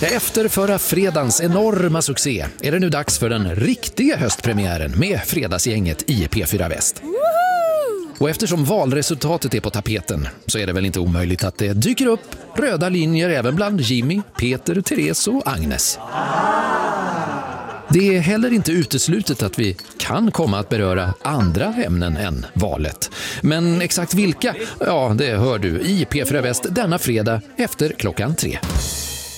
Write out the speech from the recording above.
Efter förra fredagens enorma succé är det nu dags för den riktiga höstpremiären med Fredagsgänget i P4 Väst. Och eftersom valresultatet är på tapeten så är det väl inte omöjligt att det dyker upp röda linjer även bland Jimmy, Peter, Therese och Agnes. Det är heller inte uteslutet att vi kan komma att beröra andra ämnen än valet. Men exakt vilka? Ja, det hör du i P4 Väst denna fredag efter klockan 3.